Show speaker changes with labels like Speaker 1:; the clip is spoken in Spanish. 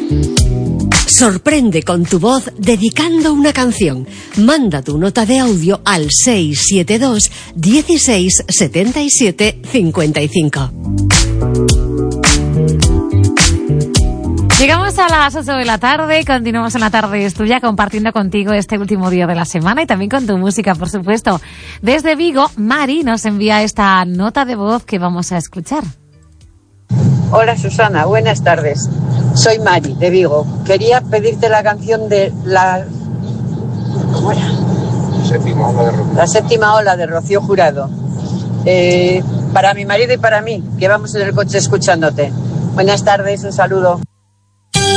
Speaker 1: Sorprende con tu voz dedicando una canción. Manda tu nota de audio al 672 16 77 55.
Speaker 2: Llegamos a las 8 de la tarde, continuamos en La Tarde es Tuya compartiendo contigo este último día de la semana y también con tu música, por supuesto. Desde Vigo, Mari nos envía esta nota de voz que vamos a escuchar.
Speaker 3: Hola Susana, buenas tardes. Soy Mari, de Vigo. Quería pedirte la canción de la... ¿Cómo era? La séptima ola de Rocío Jurado. Para mi marido y para mí, que vamos en el coche escuchándote. Buenas tardes, un saludo.